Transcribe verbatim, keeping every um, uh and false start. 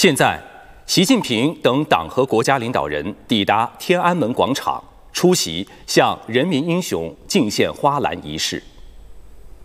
现在，习近平等党和国家领导人抵达天安门广场，出席向人民英雄敬献花篮仪式。